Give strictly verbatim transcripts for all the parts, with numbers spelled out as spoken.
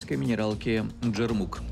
армянской минералки «Джермук».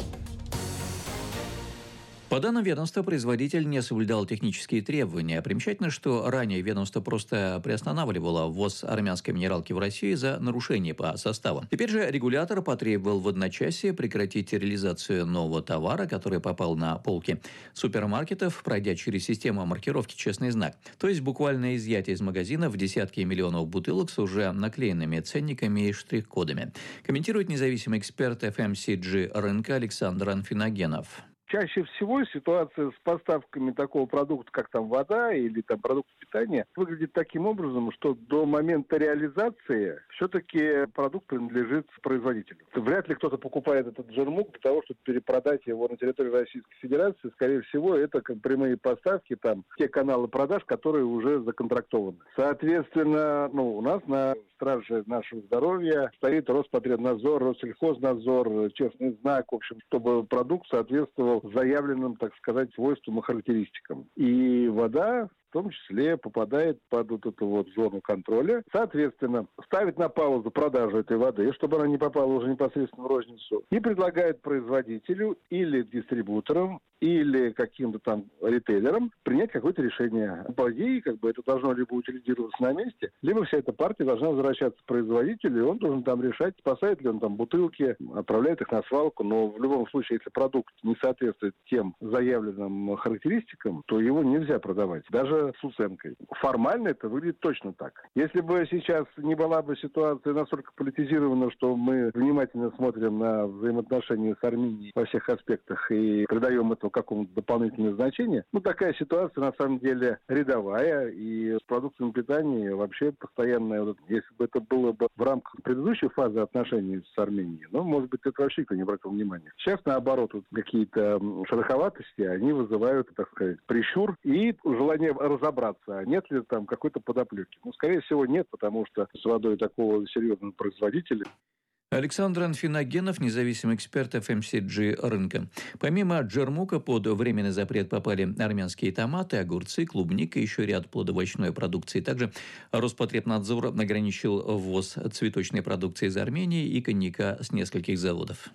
По данным ведомства, производитель не соблюдал технические требования. Примечательно, что ранее ведомство просто приостанавливало ввоз армянской минералки в Россию за нарушение по составу. Теперь же регулятор потребовал в одночасье прекратить реализацию нового товара, который попал на полки супермаркетов, пройдя через систему маркировки «Честный знак». То есть буквально изъятие из магазинов десятки миллионов бутылок с уже наклеенными ценниками и штрих-кодами. Комментирует независимый эксперт эф эм си джи рынка Александр Анфиногенов. Чаще всего ситуация с поставками такого продукта, как там вода или там продукты питания, выглядит таким образом, что до момента реализации все-таки продукт принадлежит производителю. Вряд ли кто-то покупает этот джермук для того, чтобы перепродать его на территории Российской Федерации. Скорее всего, это как прямые поставки, там, те каналы продаж, которые уже законтрактованы. Соответственно, ну, у нас на страже нашего здоровья стоит Роспотребнадзор, Россельхознадзор, Честный знак, в общем, чтобы продукт соответствовал заявленным, так сказать, свойствам и характеристикам. И вода в том числе попадает под вот эту вот зону контроля. Соответственно, ставит на паузу продажу этой воды, чтобы она не попала уже непосредственно в розницу, и предлагает производителю или дистрибуторам, или каким-то там ритейлерам принять какое-то решение. По идее, как бы это должно либо утилизироваться на месте, либо вся эта партия должна возвращаться к производителю, и он должен там решать, спасает ли он там бутылки, отправляет их на свалку. Но в любом случае, если продукт не соответствует тем заявленным характеристикам, то его нельзя продавать, даже с уценкой. Формально это выглядит точно так. Если бы сейчас не была бы ситуация настолько политизирована, что мы внимательно смотрим на взаимоотношения с Арменией во всех аспектах и придаем этому какому-то дополнительное значение, ну, такая ситуация на самом деле рядовая, и с продуктами питания вообще постоянная, если бы это было бы в рамках предыдущей фазы отношений с Арменией, ну, может быть, это вообще никто не обратил внимания. Сейчас, наоборот, вот какие-то шероховатости, они вызывают, так сказать, прищур и желание разобраться, а нет ли там какой-то подоплеки. Ну, скорее всего, нет, потому что с водой такого серьезного производителя. Александр Анфиногенов, независимый эксперт эф эм си джи рынка. Помимо джермука под временный запрет попали армянские томаты, огурцы, клубника и еще ряд плодоовощной продукции. Также Роспотребнадзор ограничил ввоз цветочной продукции из Армении и коньяка с нескольких заводов.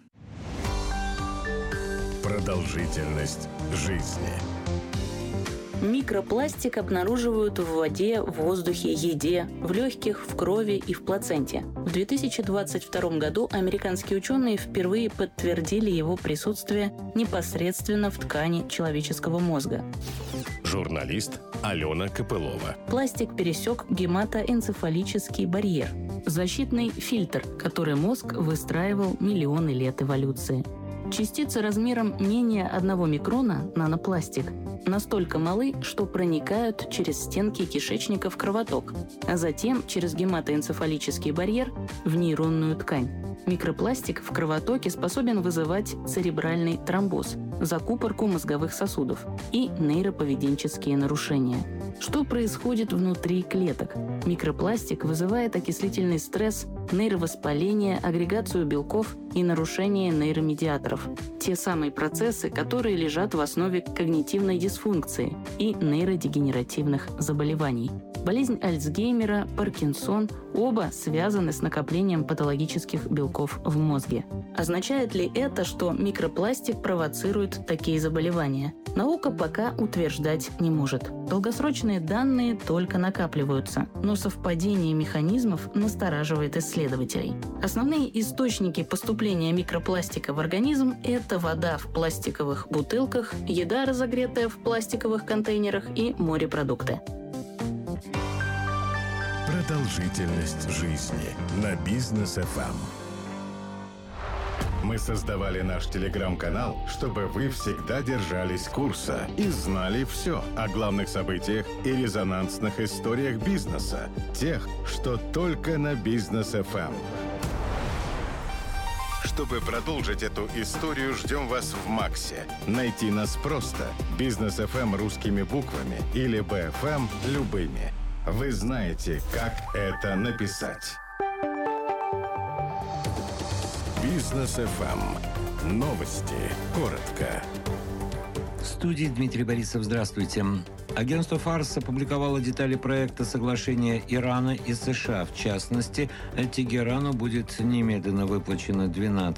Продолжительность жизни. Микропластик обнаруживают в воде, в воздухе, еде, в легких, в крови и в плаценте. В две тысячи двадцать втором году американские ученые впервые подтвердили его присутствие непосредственно в ткани человеческого мозга. Журналист Алена Копылова. Пластик пересек гематоэнцефалический барьер – защитный фильтр, который мозг выстраивал миллионы лет эволюции. Частицы размером менее одного микрона, нанопластик, настолько малы, что проникают через стенки кишечника в кровоток, а затем через гематоэнцефалический барьер в нейронную ткань. Микропластик в кровотоке способен вызывать церебральный тромбоз, закупорку мозговых сосудов и нейроповеденческие нарушения. Что происходит внутри клеток? Микропластик вызывает окислительный стресс, нейровоспаление, агрегацию белков и нарушение нейромедиаторов. Те самые процессы, которые лежат в основе когнитивной дисфункции и нейродегенеративных заболеваний. Болезнь Альцгеймера, Паркинсон – оба связаны с накоплением патологических белков в мозге. Означает ли это, что микропластик провоцирует такие заболевания? Наука пока утверждать не может. Долгосрочные данные только накапливаются, но совпадение механизмов настораживает исследователей. Основные источники поступления микропластика в организм – это вода в пластиковых бутылках, еда, разогретая в пластиковых контейнерах, и морепродукты. Продолжительность жизни на Бизнес эф эм. Мы создавали наш телеграм-канал, чтобы вы всегда держались курса и знали все о главных событиях и резонансных историях бизнеса, тех, что только на Бизнес эф эм. Чтобы продолжить эту историю, ждем вас в Максе. Найти нас просто. Бизнес эф эм русскими буквами или би эф эм любыми. Вы знаете, как это написать. Бизнес эф эм. Новости. Коротко. В студии Дмитрий Борисов. Здравствуйте. Агентство Фарс опубликовало детали проекта соглашения Ирана и США. В частности, Тегерану будет немедленно выплачено двенадцать